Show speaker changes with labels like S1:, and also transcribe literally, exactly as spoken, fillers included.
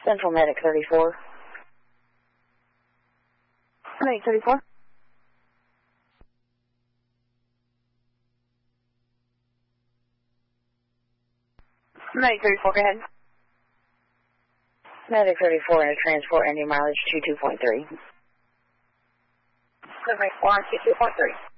S1: Central Medic thirty-four.
S2: Medic thirty-four. Medic thirty-four, go ahead.
S1: Medic thirty-four in a transport ending mileage two two point three.
S2: Medic four, two two point three.